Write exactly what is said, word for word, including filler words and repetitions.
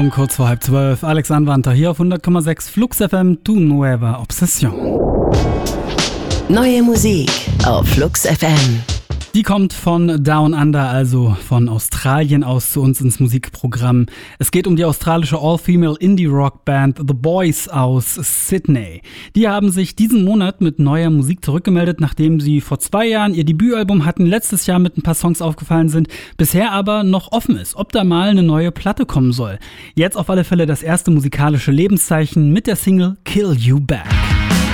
Um kurz vor halb zwölf, Alex Anwandter hier auf hundert Komma sechs Flux F M, Tu Nueva Obsession. Neue Musik auf Flux F M. Die kommt von Down Under, also von Australien aus, zu uns ins Musikprogramm. Es geht um die australische All-Female Indie-Rock-Band The Boys aus Sydney. Die haben sich diesen Monat mit neuer Musik zurückgemeldet, nachdem sie vor zwei Jahren ihr Debütalbum hatten, letztes Jahr mit ein paar Songs aufgefallen sind, bisher aber noch offen ist, ob da mal eine neue Platte kommen soll. Jetzt auf alle Fälle das erste musikalische Lebenszeichen mit der Single Kill You Back.